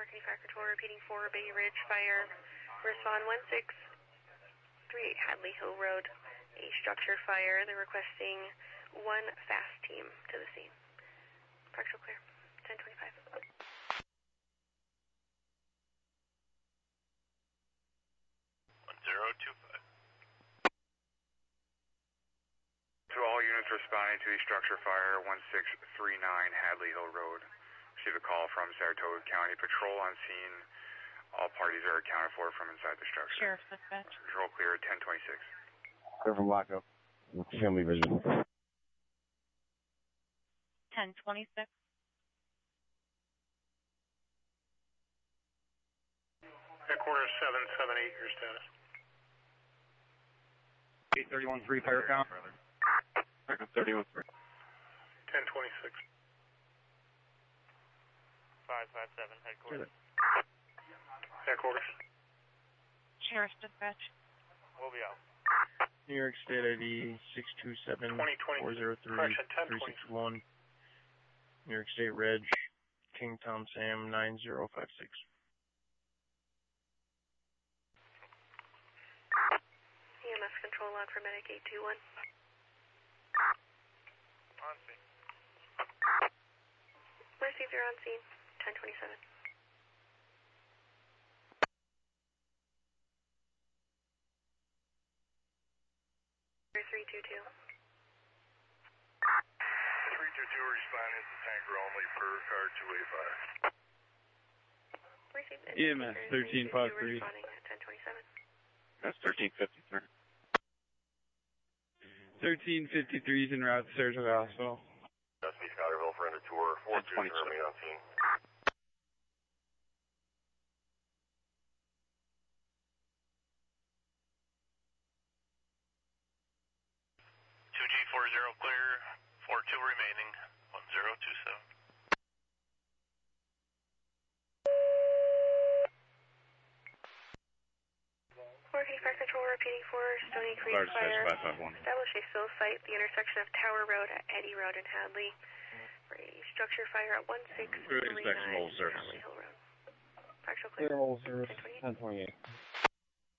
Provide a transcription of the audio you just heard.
Marketing Fire Control repeating 4 Bay Ridge Fire. Respond 1638 Hadley Hill Road. A structure fire. They're requesting 1 fast team to the scene. Partial clear. 1025. 1025. To all units responding to the structure fire, 1639 Hadley Hill Road. Receive a call from Saratoga County Patrol on scene. All parties are accounted for from inside the structure. Sheriff's dispatch. Control clear at 1026. Clear from lockup. Family vision. 1026. Headquarters 778, your status. 831-3 fire count. 31-3. 1026. 557, headquarters. Headquarters. Sheriff's dispatch. We'll be out. New York State ID 627-403-361. New York State Reg, Kingtown Sam 9056. EMS control log for medic 821. On scene. Received, you're on scene. 1027. 322. 322 responding to tanker only per car 285. Received. EMS 1353. Responding at 1027. That's 1353. 1353 is en route to Saratoga Hospital. Dusty Scotterville for end of tour. 4-2 remain on scene. 2G40 clear, 42 remaining, 1027. Marketing Fire Control repeating 4 Stony Creek Fire. Establish a still site at the intersection of Tower Road at Eddy Road and Hadley. For a structure fire at 1639 Hadley Hill Road. Partial clear. 1028.